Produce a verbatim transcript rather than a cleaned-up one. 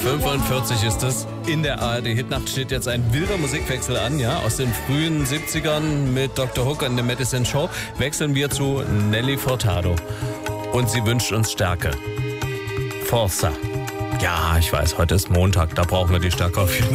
fünfundvierzig ist es. In der A R D-Hitnacht steht jetzt ein wilder Musikwechsel an, ja. Aus den frühen siebzigern mit Doktor Hook und der Medicine Show wechseln wir zu Nelly Furtado. Und sie wünscht uns Stärke. Forza. Ja, ich weiß, heute ist Montag, da brauchen wir die Stärke auf jeden Fall.